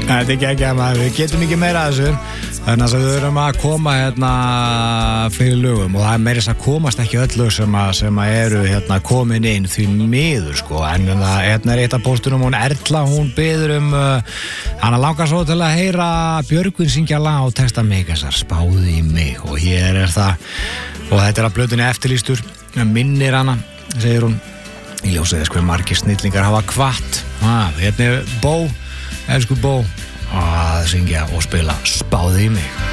Þetta ekki að maður, við getum ekki meira að þessu. Þannig að við erum að koma hérna fyrir lögum og það meira þess að komast ekki öll lög sem eru hérna komin inn því miður sko. En hérna eitt af póstunum, hún Erla, hún biður hana langar svo til að heyra Björgvin syngja lag og texta Megasar, Spáðu í mig, og hér það og þetta af plötunni Eftirlýstur, minnir hana, segir hún, í ljósið þess hver margir snillingar hafa hvatt. Hérna Bó, elsku Bó, að syngja og spila Spáðu í mig.